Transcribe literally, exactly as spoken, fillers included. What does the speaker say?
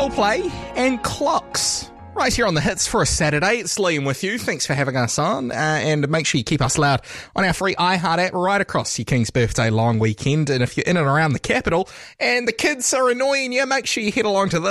Coldplay and Clocks. Right here on The Hits for a Saturday. It's Liam with you. Thanks for having us on. Uh, and make sure you keep us loud on our free iHeart app right across your King's Birthday long weekend. And if you're in and around the capital and the kids are annoying you, make sure you head along to this.